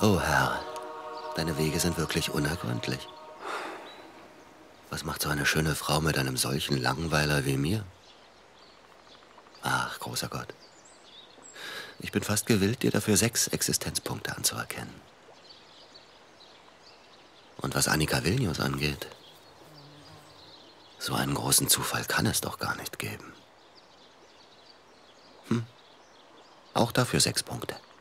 Oh Herr, deine Wege sind wirklich unergründlich. Was macht so eine schöne Frau mit einem solchen Langweiler wie mir? Ach, großer Gott. Ich bin fast gewillt, dir dafür 6 Existenzpunkte anzuerkennen. Und was Annika Vilnius angeht, so einen großen Zufall kann es doch gar nicht geben. Auch dafür 6 Punkte.